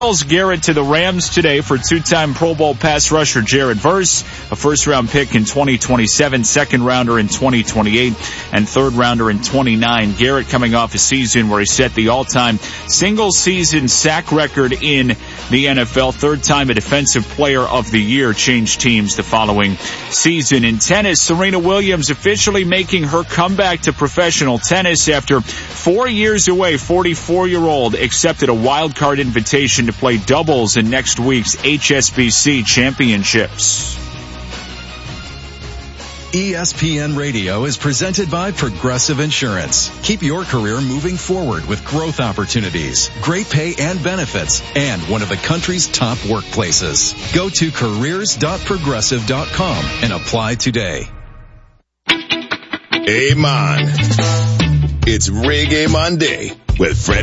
Garrett to the Rams today for two-time Pro Bowl pass rusher Jared Verse, a first-round pick in 2027, second-rounder in 2028, and third-rounder in 29. Garrett coming off a season where he set the all-time single-season sack record in the NFL, third time a Defensive Player of the Year, changed teams the following season. In tennis, Serena Williams officially making her comeback to professional tennis after 4 years away. 44-year-old accepted a wild-card invitation to play doubles in next week's HSBC Championships. ESPN Radio is presented by Progressive Insurance. Keep your career moving forward with growth opportunities, great pay and benefits, and one of the country's top workplaces. Go to careers.progressive.com and apply today. Hey man, it's Reggae Monday with Freddie